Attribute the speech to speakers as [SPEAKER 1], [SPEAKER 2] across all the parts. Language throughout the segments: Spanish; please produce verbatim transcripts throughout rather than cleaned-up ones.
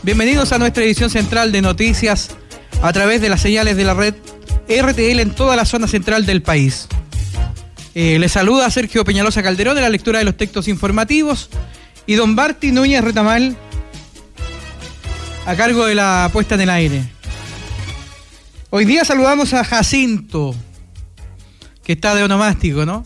[SPEAKER 1] Bienvenidos a nuestra edición central de noticias a través de las señales de la red R T L en toda la zona central del país. Eh, les saluda Sergio Peñalosa Calderón de la lectura de los textos informativos y don Barty Núñez Retamal a cargo de la puesta en el aire. Hoy día saludamos a Jacinto, que está de onomástico, ¿no?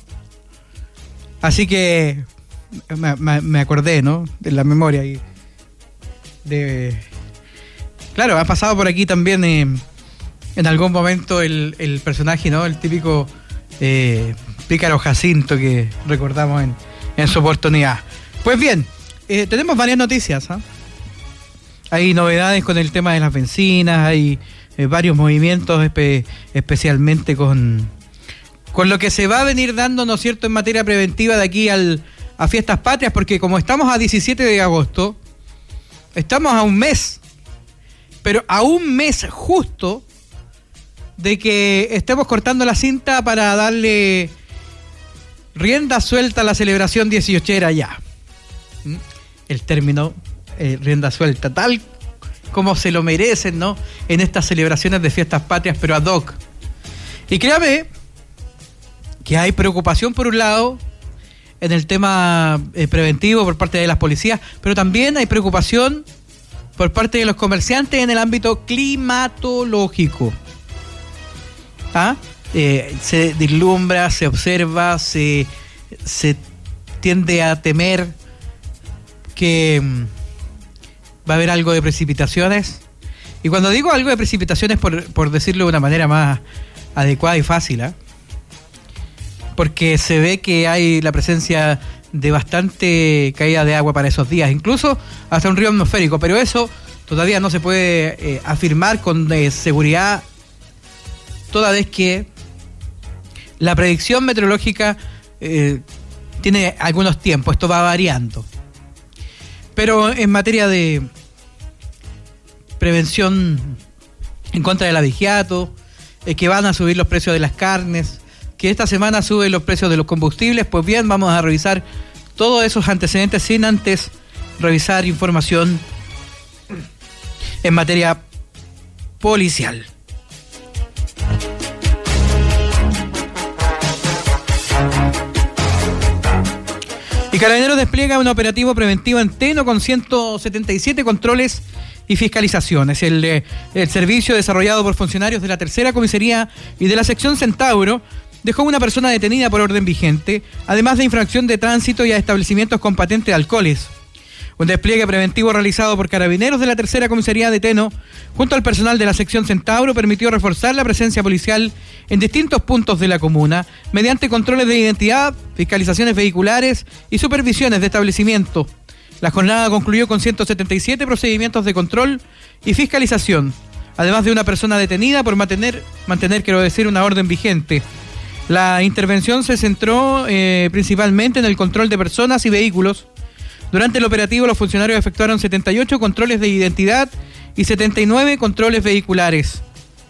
[SPEAKER 1] Así que me, me, me acordé, ¿no? De la memoria y de... Claro, ha pasado por aquí también eh, en algún momento el, el personaje, ¿no? El típico eh, pícaro Jacinto que recordamos en, en su oportunidad. Pues bien, eh, tenemos varias noticias, ¿eh? Hay novedades con el tema de las bencinas, hay eh, varios movimientos, espe- especialmente con, con lo que se va a venir dando, ¿no es cierto?, en materia preventiva de aquí al, a Fiestas Patrias, porque como estamos a diecisiete de agosto, estamos a un mes, pero a un mes justo de que estemos cortando la cinta para darle rienda suelta a la celebración dieciochera ya. ¿Mm? El término eh, rienda suelta, tal como se lo merecen, ¿no? En estas celebraciones de Fiestas Patrias, pero ad hoc. Y créame que hay preocupación por un lado en el tema eh, preventivo por parte de las policías, pero también hay preocupación por parte de los comerciantes en el ámbito climatológico. ¿Ah? Eh, se vislumbra, se observa, se, se tiende a temer que mm, va a haber algo de precipitaciones. Y cuando digo algo de precipitaciones, por, por decirlo de una manera más adecuada y fácil, ¿eh? Porque se ve que hay la presencia de bastante caída de agua para esos días, incluso hasta un río atmosférico, pero eso todavía no se puede eh, afirmar con eh, seguridad, toda vez que la predicción meteorológica eh, tiene algunos tiempos, esto va variando. Pero en materia de prevención en contra del abigeato, eh, que van a subir los precios de las carnes, que esta semana suben los precios de los combustibles, pues bien, vamos a revisar todos esos antecedentes sin antes revisar información en materia policial. Y Carabineros despliega un operativo preventivo en Teno con ciento setenta y siete controles y fiscalizaciones. El, eh, el servicio desarrollado por funcionarios de la tercera comisaría y de la sección Centauro dejó una persona detenida por orden vigente, además de infracción de tránsito y a establecimientos con patente de alcoholes. Un despliegue preventivo realizado por Carabineros de la tercera comisaría de Teno, junto al personal de la sección Centauro, permitió reforzar la presencia policial en distintos puntos de la comuna, mediante controles de identidad, fiscalizaciones vehiculares y supervisiones de establecimiento. La jornada concluyó con ciento setenta y siete procedimientos de control y fiscalización, además de una persona detenida por mantener, mantener, quiero decir, una orden vigente. La intervención se centró eh, principalmente en el control de personas y vehículos. Durante el operativo, los funcionarios efectuaron setenta y ocho controles de identidad y setenta y nueve controles vehiculares.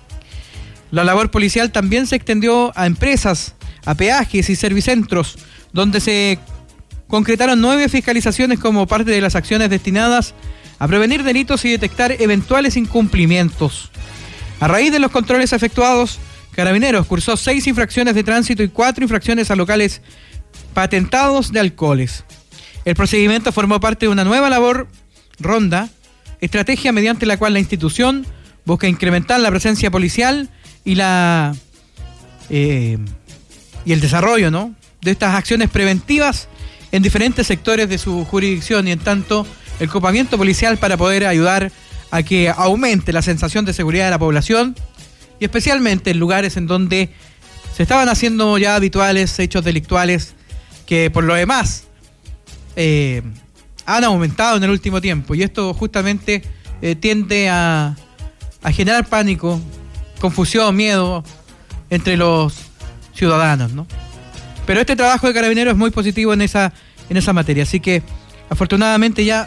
[SPEAKER 1] La labor policial también se extendió a empresas, a peajes y servicentros, donde se concretaron nueve fiscalizaciones como parte de las acciones destinadas a prevenir delitos y detectar eventuales incumplimientos. A raíz de los controles efectuados, Carabineros cursó seis infracciones de tránsito y cuatro infracciones a locales patentados de alcoholes. El procedimiento formó parte de una nueva labor, ronda, estrategia mediante la cual la institución busca incrementar la presencia policial y la eh, y el desarrollo, ¿no?, de estas acciones preventivas en diferentes sectores de su jurisdicción, y en tanto el copamiento policial para poder ayudar a que aumente la sensación de seguridad de la población, y especialmente en lugares en donde se estaban haciendo ya habituales hechos delictuales que por lo demás eh, han aumentado en el último tiempo, y esto justamente eh, tiende a, a generar pánico, confusión, miedo entre los ciudadanos, ¿no? Pero este trabajo de Carabineros es muy positivo en esa, en esa materia, así que afortunadamente ya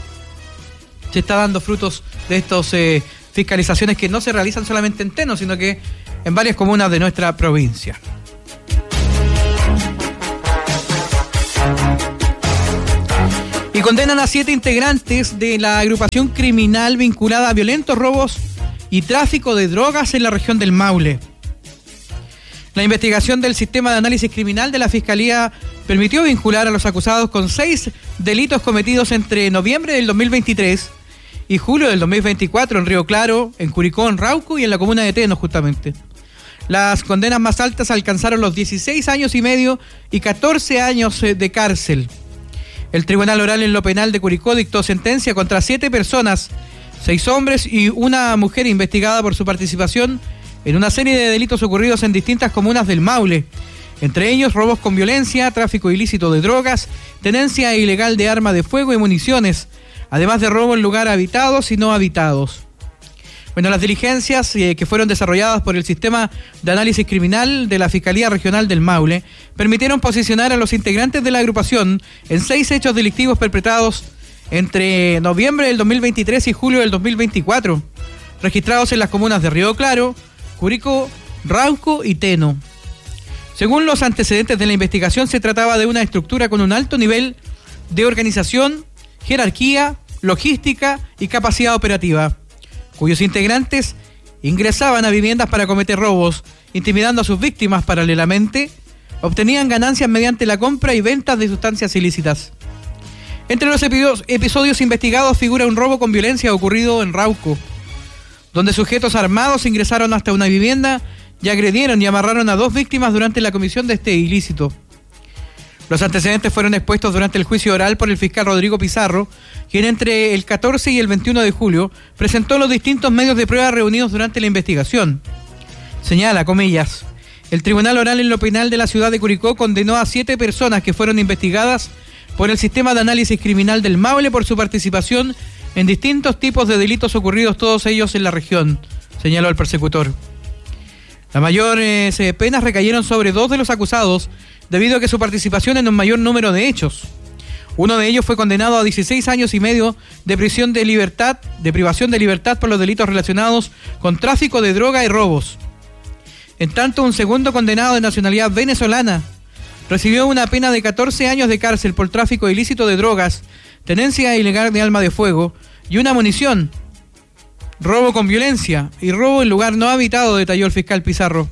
[SPEAKER 1] se está dando frutos de estas eh, fiscalizaciones que no se realizan solamente en Teno, sino que en varias comunas de nuestra provincia. Y Y condenan a siete integrantes de la agrupación criminal vinculada a violentos robos y tráfico de drogas en la región del Maule. La investigación del sistema de análisis criminal de la Fiscalía permitió vincular a los acusados con seis delitos cometidos entre noviembre del dos mil veintitrés y julio del dos mil veinticuatro en Río Claro, en Curicó, en Rauco y en la comuna de Teno, justamente. Las condenas más altas alcanzaron los dieciséis años y medio y catorce años de cárcel. El Tribunal Oral en lo Penal de Curicó dictó sentencia contra siete personas, seis hombres y una mujer investigada por su participación en una serie de delitos ocurridos en distintas comunas del Maule, entre ellos robos con violencia, tráfico ilícito de drogas, tenencia ilegal de arma de fuego y municiones, además de robo en lugares habitados y no habitados. Bueno, las diligencias eh, que fueron desarrolladas por el Sistema de Análisis Criminal de la Fiscalía Regional del Maule permitieron posicionar a los integrantes de la agrupación en seis hechos delictivos perpetrados entre noviembre del dos mil veintitrés y julio del dos mil veinticuatro, registrados en las comunas de Río Claro, Curicó, Rauco y Teno. Según los antecedentes de la investigación, se trataba de una estructura con un alto nivel de organización, jerarquía, logística y capacidad operativa, cuyos integrantes ingresaban a viviendas para cometer robos, intimidando a sus víctimas paralelamente, obtenían ganancias mediante la compra y venta de sustancias ilícitas. Entre los episodios investigados figura un robo con violencia ocurrido en Rauco, donde sujetos armados ingresaron hasta una vivienda y agredieron y amarraron a dos víctimas durante la comisión de este ilícito. Los antecedentes fueron expuestos durante el juicio oral por el fiscal Rodrigo Pizarro, quien entre el catorce y el veintiuno de julio presentó los distintos medios de prueba reunidos durante la investigación. Señala, comillas, el Tribunal Oral en lo Penal de la ciudad de Curicó condenó a siete personas que fueron investigadas por el Sistema de Análisis Criminal del Maule por su participación en distintos tipos de delitos ocurridos, todos ellos en la región, señaló el persecutor. Las mayores eh, penas recayeron sobre dos de los acusados debido a que su participación en un mayor número de hechos. Uno de ellos fue condenado a dieciséis años y medio de prisión de libertad, de privación de libertad por los delitos relacionados con tráfico de droga y robos. En tanto, un segundo condenado de nacionalidad venezolana recibió una pena de catorce años de cárcel por tráfico ilícito de drogas, tenencia ilegal de arma de fuego y una munición, robo con violencia y robo en lugar no habitado, detalló el fiscal Pizarro.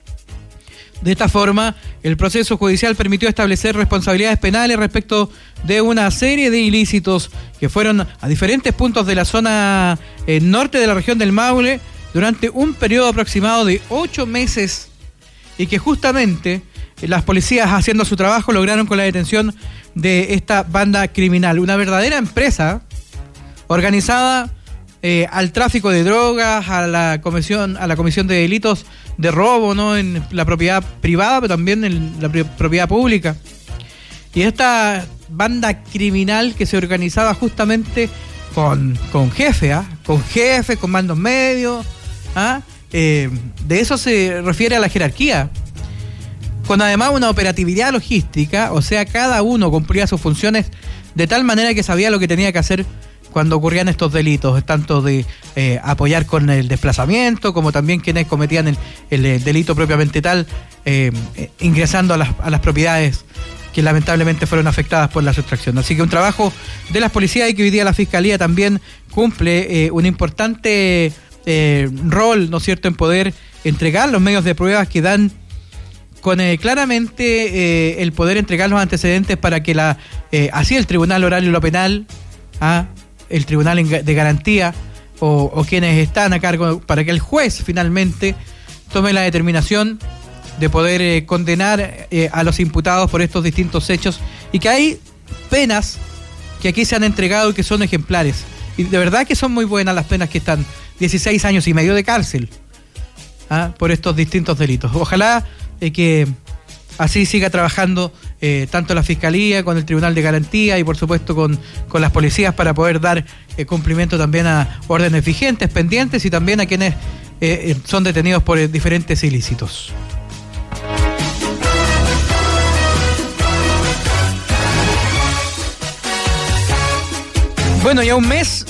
[SPEAKER 1] De esta forma, el proceso judicial permitió establecer responsabilidades penales respecto de una serie de ilícitos que fueron a diferentes puntos de la zona eh, norte de la región del Maule durante un periodo aproximado de ocho meses y que justamente eh, las policías, haciendo su trabajo, lograron con la detención de esta banda criminal, una verdadera empresa organizada eh, al tráfico de drogas, a la comisión, a la comisión de delitos de robo, ¿no?, en la propiedad privada, pero también en la propiedad pública. Y esta banda criminal que se organizaba justamente con, con jefe, ¿ah? con jefe, con mandos medios, ¿ah? eh, de eso se refiere a la jerarquía, con además una operatividad logística, o sea, cada uno cumplía sus funciones de tal manera que sabía lo que tenía que hacer cuando ocurrían estos delitos, tanto de eh, apoyar con el desplazamiento, como también quienes cometían el, el, el delito propiamente tal, eh, eh, ingresando a las, a las propiedades que lamentablemente fueron afectadas por la sustracción. Así que un trabajo de las policías y que hoy día la Fiscalía también cumple eh, un importante eh, rol, ¿no es cierto?, en poder entregar los medios de pruebas que dan con eh, claramente eh, el poder entregar los antecedentes para que la eh, así el Tribunal Oral y lo Penal, ¿ah? el Tribunal de Garantía o, o quienes están a cargo, para que el juez finalmente tome la determinación de poder eh, condenar eh, a los imputados por estos distintos hechos, y que hay penas que aquí se han entregado y que son ejemplares. Y de verdad que son muy buenas las penas que están, dieciséis años y medio de cárcel, ¿ah? por estos distintos delitos. Ojalá eh, que así siga trabajando eh, tanto la Fiscalía con el Tribunal de Garantía y por supuesto con, con las policías para poder dar eh, cumplimiento también a órdenes vigentes, pendientes, y también a quienes eh, son detenidos por eh, diferentes ilícitos. Bueno, ya un mes,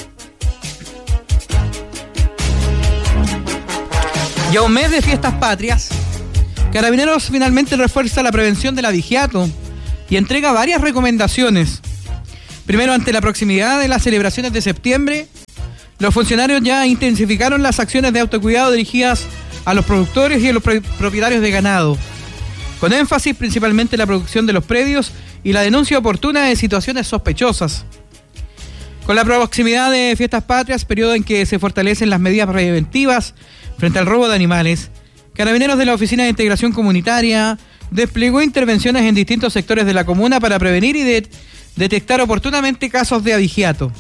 [SPEAKER 1] ya un mes de fiestas patrias, Carabineros finalmente refuerza la prevención del abigeato y entrega varias recomendaciones Primero, ante la proximidad de las celebraciones de septiembre, los funcionarios ya intensificaron las acciones de autocuidado dirigidas a los productores y a los propietarios de ganado, con énfasis principalmente en la producción de los predios y la denuncia oportuna de situaciones sospechosas. Con la proximidad de Fiestas Patrias, periodo en que se fortalecen las medidas preventivas frente al robo de animales, Carabineros de la Oficina de Integración Comunitaria desplegó intervenciones en distintos sectores de la comuna para prevenir y de detectar oportunamente casos de abigeato.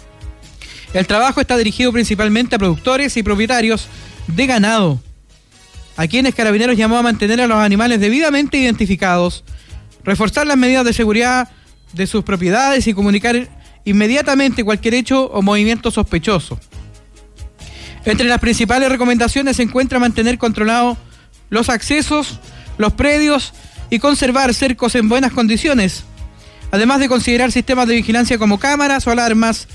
[SPEAKER 1] El trabajo está dirigido principalmente a productores y propietarios de ganado, a quienes Carabineros llamó a mantener a los animales debidamente identificados, reforzar las medidas de seguridad de sus propiedades y comunicar inmediatamente cualquier hecho o movimiento sospechoso. Entre las principales recomendaciones se encuentra mantener controlados los accesos, los predios y conservar cercos en buenas condiciones, además de considerar sistemas de vigilancia como cámaras o alarmas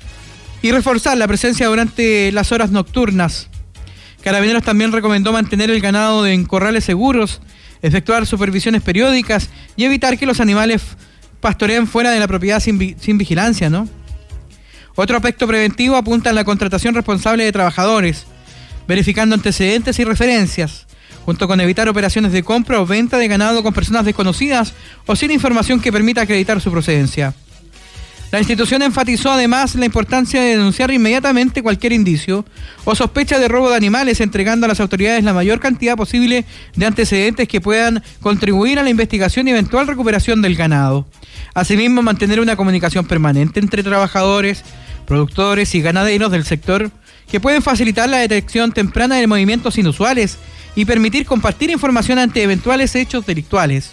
[SPEAKER 1] y reforzar la presencia durante las horas nocturnas. Carabineros también recomendó mantener el ganado en corrales seguros, efectuar supervisiones periódicas y evitar que los animales pastoreen fuera de la propiedad sin, vi- sin vigilancia, ¿no? Otro aspecto preventivo apunta a la contratación responsable de trabajadores, verificando antecedentes y referencias, junto con evitar operaciones de compra o venta de ganado con personas desconocidas o sin información que permita acreditar su procedencia. La institución enfatizó además la importancia de denunciar inmediatamente cualquier indicio o sospecha de robo de animales, entregando a las autoridades la mayor cantidad posible de antecedentes que puedan contribuir a la investigación y eventual recuperación del ganado. Asimismo, mantener una comunicación permanente entre trabajadores, productores y ganaderos del sector que pueden facilitar la detección temprana de movimientos inusuales y permitir compartir información ante eventuales hechos delictuales.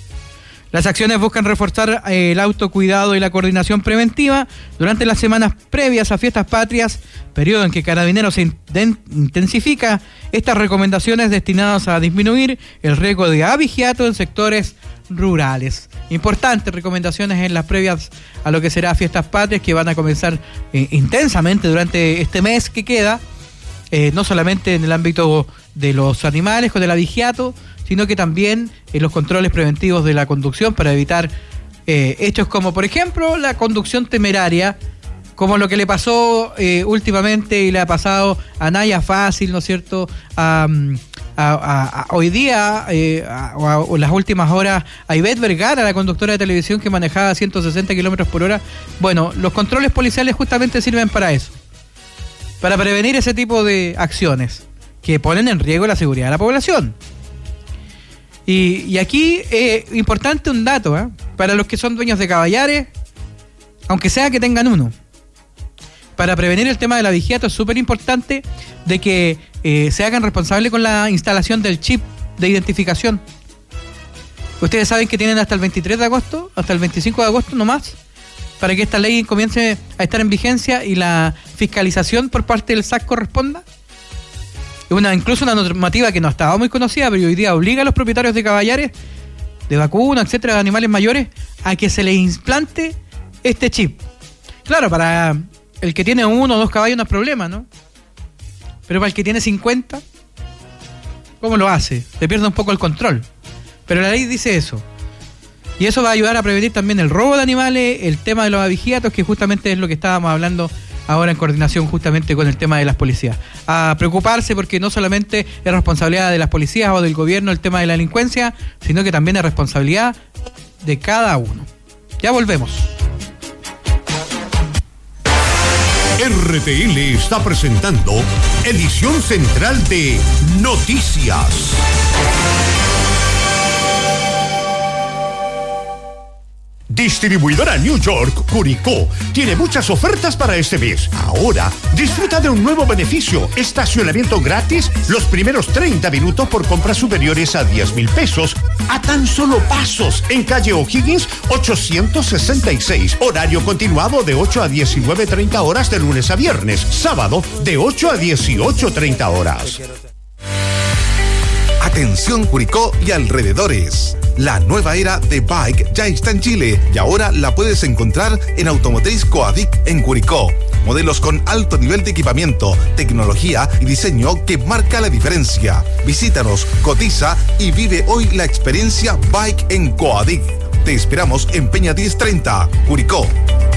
[SPEAKER 1] Las acciones buscan reforzar el autocuidado y la coordinación preventiva durante las semanas previas a Fiestas Patrias, periodo en que Carabineros intensifica estas recomendaciones destinadas a disminuir el riesgo de abigeato en sectores rurales. Importantes recomendaciones en las previas a lo que será Fiestas Patrias, que van a comenzar eh, intensamente durante este mes que queda, eh, no solamente en el ámbito de los animales con el abigeato, sino que también en los controles preventivos de la conducción para evitar eh, hechos como, por ejemplo, la conducción temeraria, como lo que le pasó eh, últimamente y le ha pasado a Naya Fácil, ¿no es cierto?, a, a, a, a hoy día, eh, a, a, o en las últimas horas, a Ivette Vergara, la conductora de televisión que manejaba ciento sesenta kilómetros por hora. Bueno, los controles policiales justamente sirven para eso, para prevenir ese tipo de acciones que ponen en riesgo la seguridad de la población. Y, y aquí es eh, importante un dato, ¿eh? Para los que son dueños de caballares, aunque sea que tengan uno, para prevenir el tema del abigeato es súper importante de que eh, se hagan responsables con la instalación del chip de identificación. Ustedes saben que tienen hasta el veintitrés de agosto, hasta el veinticinco de agosto nomás, para que esta ley comience a estar en vigencia y la fiscalización por parte del S A C corresponda. Una, incluso una normativa que no estaba muy conocida, pero hoy día obliga a los propietarios de caballares, de vacunos, etcétera, de animales mayores, a que se les implante este chip. Claro, para el que tiene uno o dos caballos no es problema, ¿no? Pero para el que tiene cincuenta, ¿cómo lo hace? Le pierde un poco el control. Pero la ley dice eso. Y eso va a ayudar a prevenir también el robo de animales, el tema de los abigeatos, que justamente es lo que estábamos hablando ahora en coordinación justamente con el tema de las policías. A preocuparse porque no solamente es responsabilidad de las policías o del gobierno el tema de la delincuencia, sino que también es responsabilidad de cada uno. Ya volvemos.
[SPEAKER 2] R T L está presentando edición central de Noticias. Distribuidora New York Curicó tiene muchas ofertas para este mes. Ahora, disfruta de un nuevo beneficio: estacionamiento gratis los primeros treinta minutos por compras superiores a diez mil pesos a tan solo pasos en calle O'Higgins ochocientos sesenta y seis. Horario continuado de ocho a diecinueve treinta horas de lunes a viernes. Sábado de ocho a dieciocho treinta horas.
[SPEAKER 3] Atención Curicó y alrededores. La nueva era de Bike ya está en Chile y ahora la puedes encontrar en Automotriz Coadic en Curicó. Modelos con alto nivel de equipamiento, tecnología y diseño que marca la diferencia. Visítanos, cotiza y vive hoy la experiencia Bike en Coadic. Te esperamos en Peña diez treinta, Curicó.